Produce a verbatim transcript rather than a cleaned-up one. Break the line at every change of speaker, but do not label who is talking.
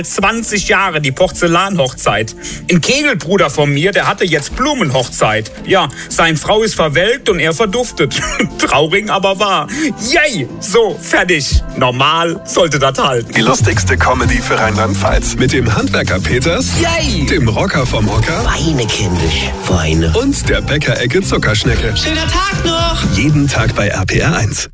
zwanzig Jahre die Porzellanhochzeit. Ein Kegelbruder von mir, der hatte jetzt Blumenhochzeit. Ja, seine Frau ist verwelkt und er verduftet. Traurig, aber wahr. Yay! So, fertig. Normal sollte das halten.
Die lustigste Comedy für Rheinland-Pfalz. Mit dem Handwerker Peters,
Yay!
Dem Rocker vom Hocker
Weine, kindisch, Weine.
und der Bäckerecke Zuckerschnecke.
Schöner Tag noch!
Jeden Tag bei R P R eins.